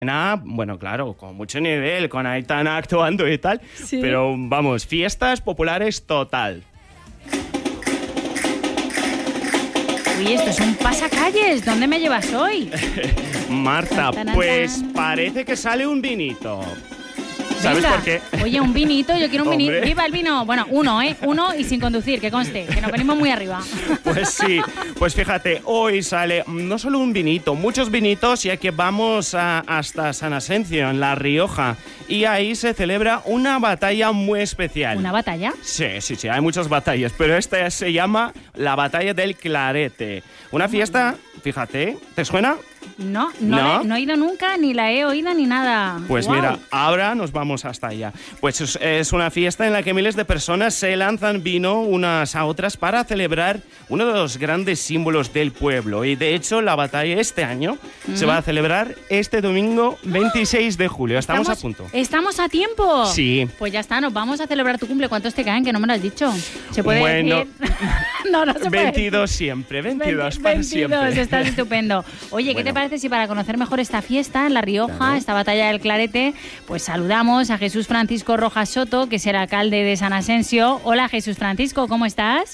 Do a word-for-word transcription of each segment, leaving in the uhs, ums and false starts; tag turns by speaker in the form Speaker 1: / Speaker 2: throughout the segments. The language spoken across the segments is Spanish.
Speaker 1: Nada, bueno, claro, con mucho nivel, con Aitana actuando y tal, sí. Pero vamos, fiestas populares total.
Speaker 2: Uy, esto es un pasacalles. ¿Dónde me llevas hoy?
Speaker 1: Marta, pues parece que sale un vinito. ¿Sabes
Speaker 2: Venga.
Speaker 1: por qué?
Speaker 2: Oye, un vinito, yo quiero un vinito.
Speaker 1: Hombre.
Speaker 2: ¡Viva el vino! Bueno, uno, ¿eh? Uno y sin conducir, que conste, que nos venimos muy arriba.
Speaker 1: Pues sí, pues fíjate, hoy sale no solo un vinito, muchos vinitos, ya que vamos a, hasta San Asencio, en La Rioja, y ahí se celebra una batalla muy especial.
Speaker 2: ¿Una batalla?
Speaker 1: Sí, sí, sí, hay muchas batallas, pero esta se llama la Batalla del Clarete. Una fiesta, fíjate, ¿te suena?
Speaker 2: No, no,
Speaker 1: ¿No?
Speaker 2: La, no he ido nunca, ni la he oído, ni nada.
Speaker 1: Pues
Speaker 2: Wow.
Speaker 1: mira, ahora nos vamos hasta allá. Pues es, es una fiesta en la que miles de personas se lanzan vino unas a otras para celebrar uno de los grandes símbolos del pueblo. Y de hecho, la batalla este año mm. se va a celebrar este domingo veintiséis de julio. Estamos,
Speaker 2: ¿Estamos
Speaker 1: a punto.
Speaker 2: ¿Estamos a tiempo?
Speaker 1: Sí.
Speaker 2: Pues ya está, nos vamos a celebrar tu cumple. ¿Cuántos te caen? Que no me lo has dicho. ¿Se puede
Speaker 1: bueno,
Speaker 2: decir? no, no se puede
Speaker 1: veintidós
Speaker 2: decir.
Speaker 1: siempre, veintidós
Speaker 2: veinte,
Speaker 1: para
Speaker 2: veintidós,
Speaker 1: siempre.
Speaker 2: Estás estupendo. Oye, ¿qué
Speaker 1: bueno.
Speaker 2: te parece si para conocer mejor esta fiesta en La Rioja, claro. esta batalla del Clarete, pues saludamos a Jesús Francisco Rojas Soto, que es el alcalde de San Asensio. Hola, Jesús Francisco, ¿cómo estás?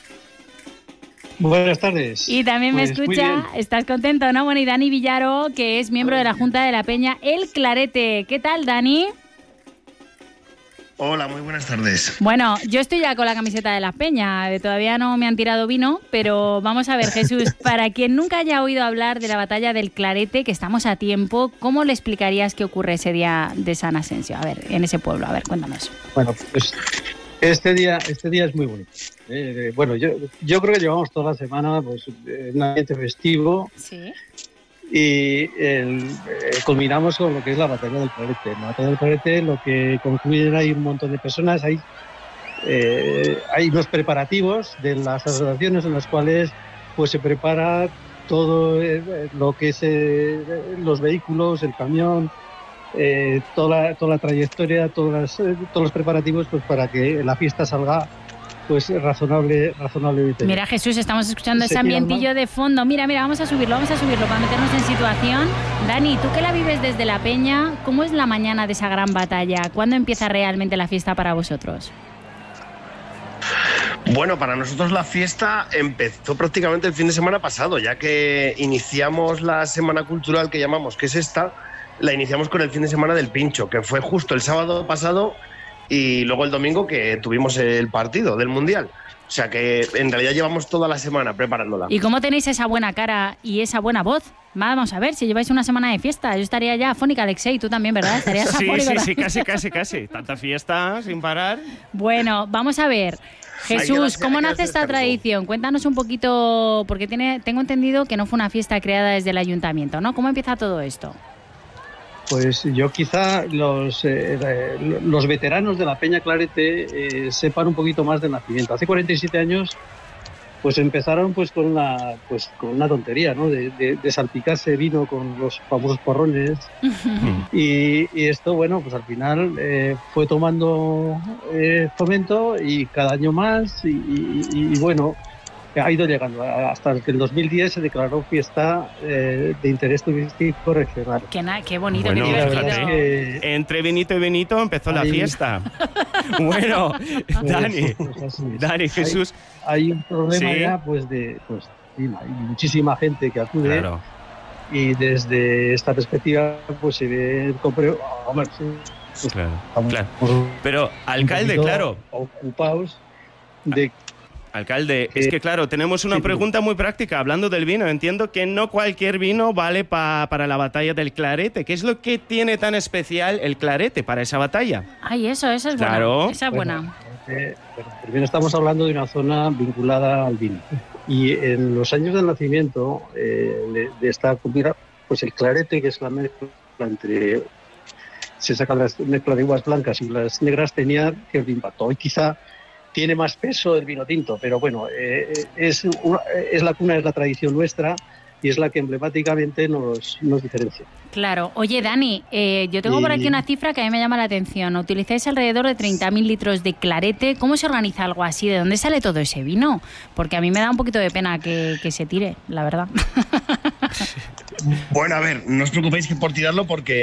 Speaker 3: Buenas tardes.
Speaker 2: Y también
Speaker 3: pues
Speaker 2: me escucha, ¿estás contento, no? Bueno, y Dani Villaro, que es miembro de la Junta de la Peña El Clarete. ¿Qué tal, Dani?
Speaker 4: Hola, muy buenas tardes.
Speaker 2: Bueno, yo estoy ya con la camiseta de la Peña, todavía no me han tirado vino, pero vamos a ver, Jesús, para quien nunca haya oído hablar de la batalla del Clarete, que estamos a tiempo, ¿cómo le explicarías qué ocurre ese día de San Asensio? A ver, en ese pueblo, a ver, cuéntanos.
Speaker 3: Bueno, pues este día, este día es muy bonito. Eh, bueno, yo, yo creo que llevamos toda la semana pues, en un ambiente festivo.
Speaker 2: Sí.
Speaker 3: Y el, eh, culminamos con lo que es la batalla del Clarete. En la batalla del Clarete lo que concluyen hay un montón de personas, hay, eh, hay unos preparativos de las asociaciones en las cuales pues se prepara todo eh, lo que es eh, los vehículos, el camión, eh, toda, la, toda la trayectoria, todas las, eh, todos los preparativos pues para que la fiesta salga pues razonable, razonablemente.
Speaker 2: Mira, Jesús, estamos escuchando ese ambientillo de fondo. Mira, mira, vamos a subirlo, vamos a subirlo para meternos en situación. Dani, tú que la vives desde La Peña, ¿cómo es la mañana de esa gran batalla? ¿Cuándo empieza realmente la fiesta para vosotros?
Speaker 4: Bueno, para nosotros la fiesta empezó prácticamente el fin de semana pasado, ya que iniciamos la semana cultural que llamamos, que es esta, la iniciamos con el fin de semana del Pincho, que fue justo el sábado pasado, y luego el domingo que tuvimos el partido del Mundial. O sea que en realidad llevamos toda la semana preparándola.
Speaker 2: ¿Y cómo tenéis esa buena cara y esa buena voz? Vamos a ver, si lleváis una semana de fiesta, yo estaría ya afónica, Alexei, tú también, ¿verdad? Estarías
Speaker 1: sí,
Speaker 2: afónico.
Speaker 1: Sí, sí, casi, casi, casi. Tanta fiesta sin parar.
Speaker 2: Bueno, vamos a ver. Jesús, ¿cómo nace esta tradición? Cuéntanos un poquito, porque tiene, tengo entendido que no fue una fiesta creada desde el ayuntamiento, ¿no? ¿Cómo empieza todo esto?
Speaker 3: Pues yo quizá los, eh, los veteranos de la Peña Clarete eh, sepan un poquito más del nacimiento. Hace cuarenta y siete años pues empezaron pues con una, pues, con una tontería, ¿no? De, de, de salpicarse vino con los famosos porrones. y, y esto, bueno, pues al final eh, fue tomando eh, fomento y cada año más y, y, y bueno, ha ido llegando hasta que en dos mil diez se declaró fiesta eh, de interés turístico regional.
Speaker 2: Qué, na- qué bonito,
Speaker 1: bueno,
Speaker 2: qué divertido.
Speaker 3: Que...
Speaker 1: Entre vinito y vinito empezó
Speaker 3: Ahí...
Speaker 1: la fiesta. Bueno, Dani,
Speaker 3: pues
Speaker 1: Dani, Jesús.
Speaker 3: Hay, hay un problema
Speaker 1: ¿Sí?
Speaker 3: ya, pues de, pues hay muchísima gente que acude.
Speaker 1: Claro.
Speaker 3: Y desde esta perspectiva, pues se ve el compre... Hombre, pues,
Speaker 1: claro,
Speaker 3: estamos
Speaker 1: claro. Pero, alcalde, claro.
Speaker 3: Ocupados de...
Speaker 1: Alcalde, es que claro, tenemos una
Speaker 3: sí,
Speaker 1: pregunta muy práctica hablando del vino. Entiendo que no cualquier vino vale pa, para la batalla del Clarete. ¿Qué es lo que tiene tan especial el Clarete para esa batalla?
Speaker 2: Ay, eso, eso es
Speaker 1: claro.
Speaker 2: buena. Esa es
Speaker 3: bueno,
Speaker 2: buena.
Speaker 3: Eh, bueno, primero estamos hablando de una zona vinculada al vino. Y en los años del nacimiento eh, de, de esta comida, pues el Clarete, que es la mezcla entre... Se saca la mezcla de uvas blancas y las negras, tenía que el impacto. Hoy quizá tiene más peso el vino tinto, pero bueno, eh, es, una, es la cuna, es la tradición nuestra y es la que emblemáticamente nos, nos diferencia.
Speaker 2: Claro. Oye, Dani, eh, yo tengo
Speaker 3: y...
Speaker 2: por aquí una cifra que a mí me llama la atención. Utilizáis alrededor de treinta mil litros de Clarete. ¿Cómo se organiza algo así? ¿De dónde sale todo ese vino? Porque a mí me da un poquito de pena que, que se tire, la verdad.
Speaker 4: Bueno, a ver, no os preocupéis que por tirarlo porque